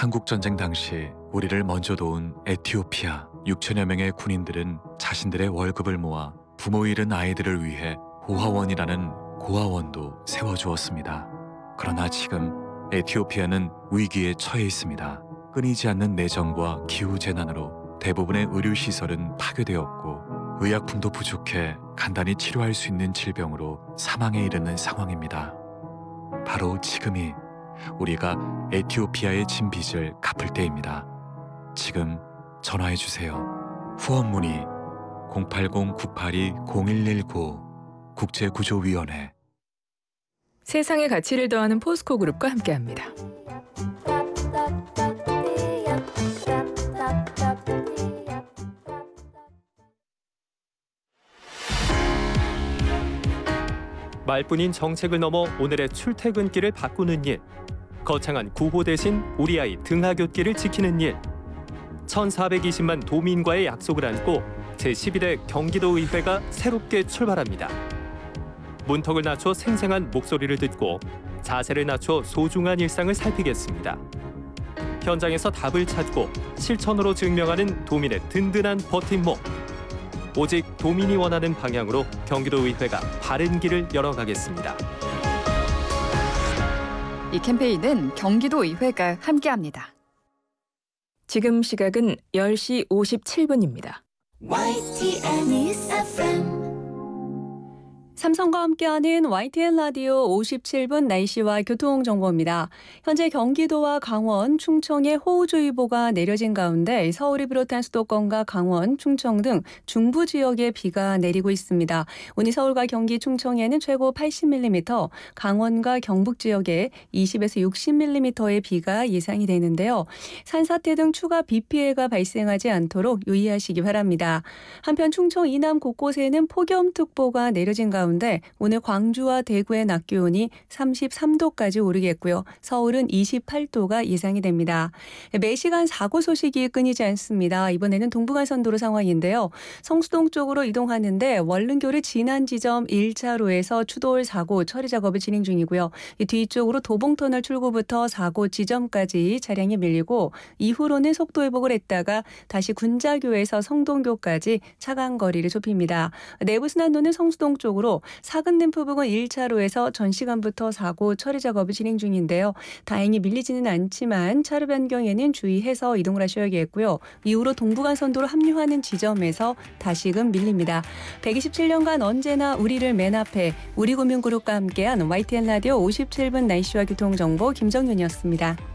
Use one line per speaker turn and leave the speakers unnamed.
한국전쟁 당시 우리를 먼저 도운 에티오피아 6천여 명의 군인들은 자신들의 월급을 모아 부모 잃은 아이들을 위해 고아원이라는 고아원도 세워주었습니다. 그러나 지금 에티오피아는 위기에 처해 있습니다. 끊이지 않는 내전과 기후재난으로 대부분의 의료시설은 파괴되었고 의약품도 부족해 간단히 치료할 수 있는 질병으로 사망에 이르는 상황입니다. 바로 지금이 우리가 에티오피아에 진 빚을 갚을 때입니다. 지금 전화해주세요. 후원 문의 080-982-0119 국제구조위원회.
세상의 가치를 더하는 포스코 그룹과 함께합니다.
말뿐인 정책을 넘어 오늘의 출퇴근길을 바꾸는 일. 거창한 구호 대신 우리 아이 등하굣길을 지키는 일. 1420만 도민과의 약속을 안고 제11회 경기도의회가 새롭게 출발합니다. 문턱을 낮춰 생생한 목소리를 듣고 자세를 낮춰 소중한 일상을 살피겠습니다. 현장에서 답을 찾고 실천으로 증명하는 도민의 든든한 버팀목. 오직 도민이 원하는 방향으로 경기도의회가 바른 길을 열어가겠습니다.
이 캠페인은 경기도의회가 함께합니다.
지금 시각은 10시 57분입니다.
YTN News FM.
삼성과 함께하는 YTN 라디오 57분 날씨와 교통정보입니다. 현재 경기도와 강원, 충청에 호우주의보가 내려진 가운데 서울을 비롯한 수도권과 강원, 충청 등 중부 지역에 비가 내리고 있습니다. 오늘 서울과 경기, 충청에는 최고 80mm, 강원과 경북 지역에 20에서 60mm의 비가 예상이 되는데요. 산사태 등 추가 비 피해가 발생하지 않도록 유의하시기 바랍니다. 한편 충청 이남 곳곳에는 폭염특보가 내려진 가운데 오늘 광주와 대구의 낮 기온이 33도까지 오르겠고요. 서울은 28도가 예상이 됩니다. 매시간 사고 소식이 끊이지 않습니다. 이번에는 동부간선도로 상황인데요. 성수동 쪽으로 이동하는데 월릉교를 지난 지점 1차로에서 추돌 사고 처리 작업을 진행 중이고요. 뒤쪽으로 도봉터널 출구부터 사고 지점까지 차량이 밀리고 이후로는 속도 회복을 했다가 다시 군자교에서 성동교까지 차간 거리를 좁힙니다. 내부순환로는 성수동 쪽으로 사근램프 부근 1차로에서 전 시간부터 사고 처리 작업을 진행 중인데요. 다행히 밀리지는 않지만 차로 변경에는 주의해서 이동을 하셔야겠고요. 이후로 동부간선도로 합류하는 지점에서 다시금 밀립니다. 127년간 언제나 우리를 맨 앞에 우리금융그룹과 함께한 YTN 라디오 57분 날씨와 교통정보 김정윤이었습니다.